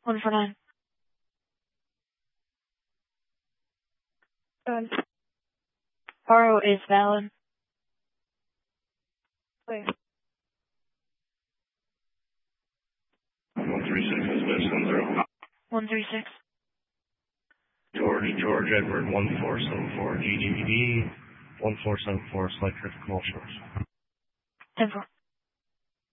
149. Done. Borrow is valid. Clear. 136 is best 10. 136. George Edward 1474 GDPD 1474 select critical shores. 10-4.